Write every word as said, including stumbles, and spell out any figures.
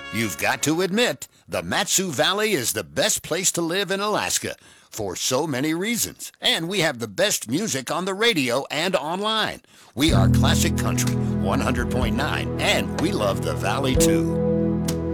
You've got to admit, the Mat-Su Valley is the best place to live in Alaska for so many reasons. And we have the best music on the radio and online. We are Classic Country one hundred point nine, and we love the Valley too.